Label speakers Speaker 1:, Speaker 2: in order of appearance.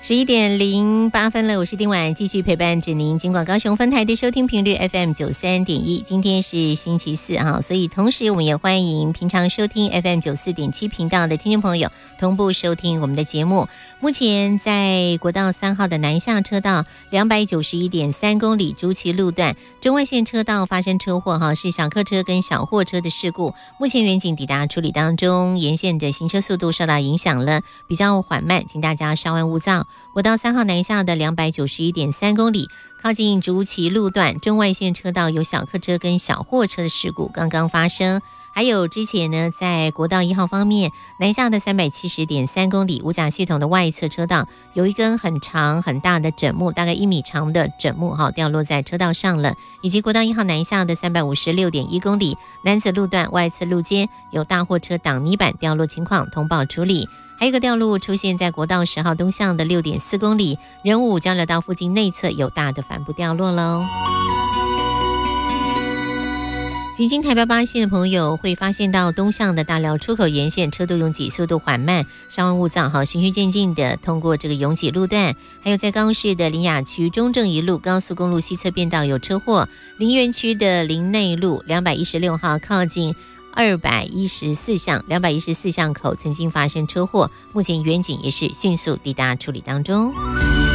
Speaker 1: 11:08了，我是丁婉，继续陪伴着您。尽管高雄分台的收听频率 FM93.1，今天是星期四哈，所以同时我们也欢迎平常收听 FM94.7频道的听众朋友同步收听我们的节目。目前在国道3号的南向车道291.3公里竹崎路段中外线车道发生车祸哈，是小客车跟小货车的事故，目前远警抵达处理当中，沿线的行车速度受到影响了，比较缓慢，请大家稍安勿躁。国道3号南下的291.3公里，靠近竹崎路段中外线车道有小客车跟小货车的事故刚刚发生。还有之前呢，在国道1号方面，南下的370.3公里无甲系统的外侧车道有一根很长很大的枕木，大概1米长的枕木掉落在车道上了，以及国道1号南下的356.1公里南子路段外侧路肩有大货车挡泥板掉落情况通报处理。还有一个掉落出现在国道10号东向的6.4公里仁武交流道附近内侧有大的帆布掉落喽。行经台标8线的朋友会发现到东向的大寮出口沿线车道拥挤，速度缓慢，稍安勿躁循序渐进的通过这个拥挤路段。还有在高雄市的林雅区中正一路高速公路西侧变道有车祸，林园区的林内路216号靠近214巷口曾经发生车祸，目前远警也是迅速抵达处理当中。